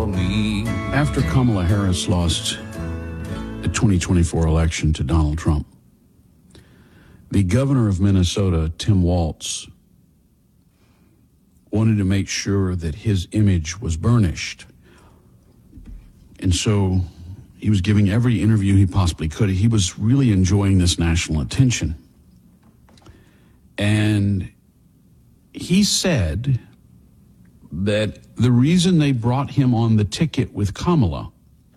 for me. After Kamala Harris lost the 2024 election to Donald Trump, the governor of Minnesota, Tim Walz, wanted to make sure that his image was burnished. And so he was giving every interview he possibly could. He was really enjoying this national attention. And he said that the reason they brought him on the ticket with Kamala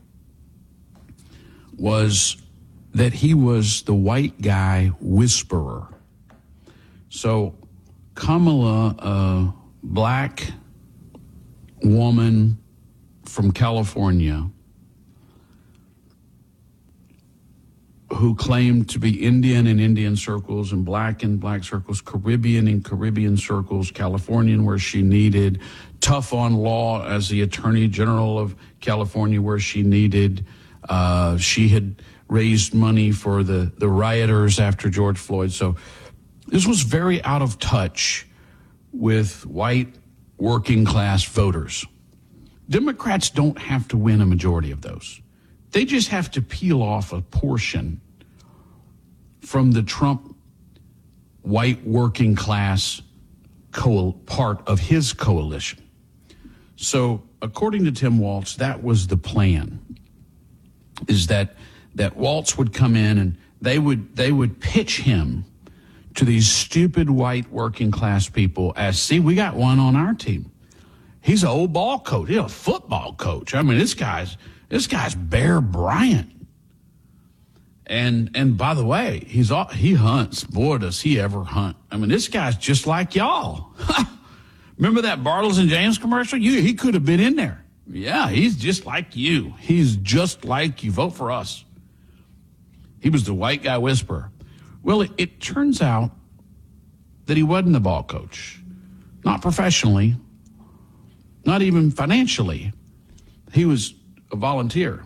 was that he was the white guy whisperer. So Kamala, a black woman from California who claimed to be Indian in Indian circles and black in black circles, Caribbean in Caribbean circles, Californian where she needed, tough on law as the Attorney General of California where she needed. She had raised money for the rioters after George Floyd. So this was very out of touch with white working class voters. Democrats don't have to win a majority of those. They just have to peel off a portion from the Trump white working class part of his coalition. So according to Tim Walz, that was the plan, is that Walz would come in and they would pitch him to these stupid white working class people as, see, we got one on our team. He's an old ball coach. He's a football coach. I mean, this guy's Bear Bryant. And by the way, he hunts. Boy, does he ever hunt. I mean, this guy's just like y'all. Remember that Bartles and James commercial? He could have been in there. Yeah, he's just like you. He's just like you. Vote for us. He was the white guy whisperer. Well, it turns out that he wasn't the ball coach. Not professionally. Not even financially. He was a volunteer.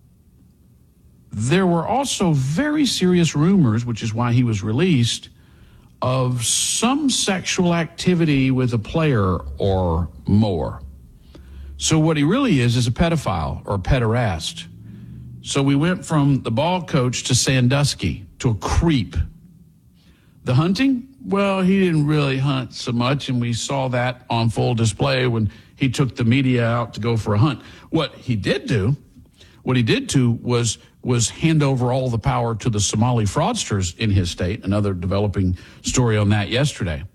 There were also very serious rumors, which is why he was released, of some sexual activity with a player or more. So what he really is a pedophile or a pederast. So we went from the ball coach to Sandusky, to a creep. The hunting? Well, he didn't really hunt so much, and we saw that on full display when he took the media out to go for a hunt. What he did do was hand over all the power to the Somali fraudsters in his state. Another developing story on that yesterday.